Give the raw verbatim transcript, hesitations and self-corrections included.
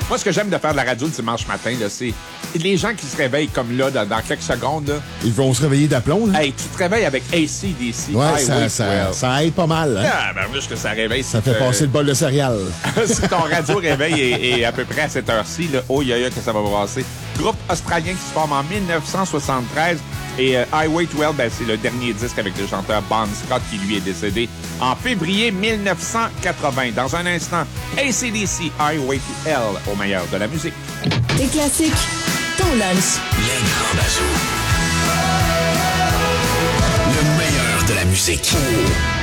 Moi, ce que j'aime de faire de la radio le dimanche matin, là, c'est les gens qui se réveillent comme là, dans, dans quelques secondes. Là. Ils vont se réveiller d'aplomb, là. Hey, tu te réveilles avec A C D C. Ouais, ça, ça, ça aide pas mal. Hein? Ah, ben, juste que ça réveille. Ça fait euh, passer le bol de céréales. si ton radio réveil est, est à peu près à cette heure-ci, là, oh, ya, ya, que ça va brasser. Groupe australien qui se forme en dix-neuf cent soixante-treize. Et euh, Highway douze, ben, c'est le dernier disque avec le chanteur Bon Scott qui lui est décédé en février dix-neuf cent quatre-vingts. Dans un instant, A C D C, Highway to Hell, au meilleur de la musique. Des classiques, ton lunch. Les grands bazous. Le meilleur de la musique.